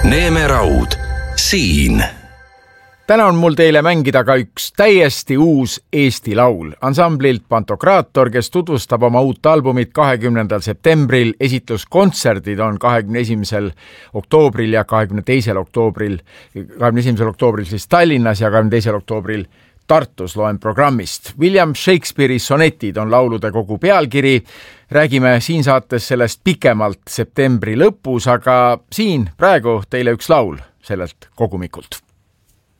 Neeme Raud, siin. Täna on mul teile mängida ka üks täiesti uus Eesti laul. Ansamblilt Pantokraator, kes tutvustab oma uut albumit 20. septembril. Esitluskontserdid on 21. oktoobril ja 22. oktoobril siis Tallinnas ja 22. oktoobril Tartus, loen programmist. William Shakespeare'i sonetid on laulude kogu pealkiri. Räägime siin saates sellest pikemalt septembri lõpus, aga siin praegu teile üks laul sellelt kogumikult.